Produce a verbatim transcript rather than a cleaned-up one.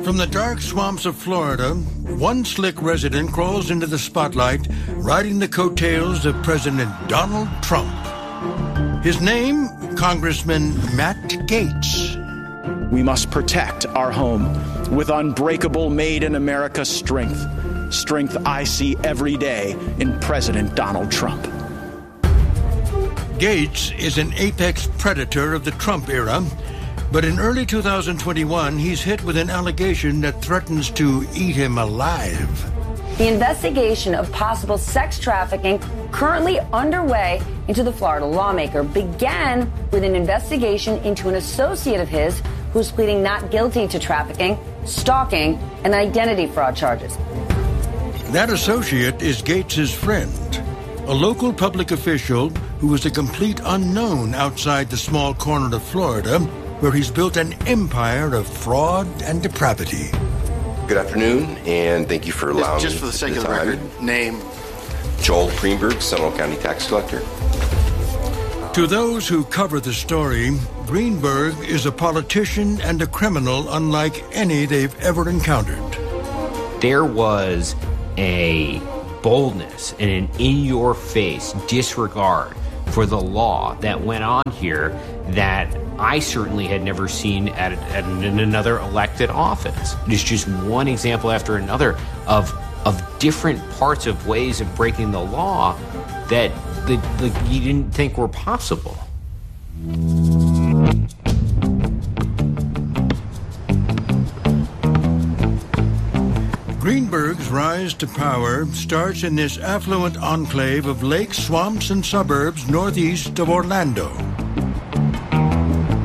From the dark swamps of Florida, one slick resident crawls into the spotlight, riding the coattails of President Donald Trump. His name, Congressman Matt Gaetz. We must protect our home with unbreakable made-in-America strength. Strength I see every day in President Donald Trump. Gaetz is an apex predator of the Trump era, but in early two thousand twenty-one, he's hit with an allegation that threatens to eat him alive. The investigation of possible sex trafficking currently underway into the Florida lawmaker began with an investigation into an associate of his who's pleading not guilty to trafficking, stalking, and identity fraud charges. That associate is Gaetz's friend, a local public official who is a complete unknown outside the small corner of Florida, where he's built an empire of fraud and depravity. Good afternoon, and thank you for allowing just, just for the sake the of the time. record, name. Joel Greenberg, Seminole County Tax Collector. To those who cover the story, Greenberg is a politician and a criminal unlike any they've ever encountered. There was a boldness and an in-your-face disregard for the law that went on here that I certainly had never seen at, at another elected office. It's just one example after another of of different parts of ways of breaking the law that the, the, you didn't think were possible. Greenberg's rise to power starts in this affluent enclave of lakes, swamps, and suburbs northeast of Orlando.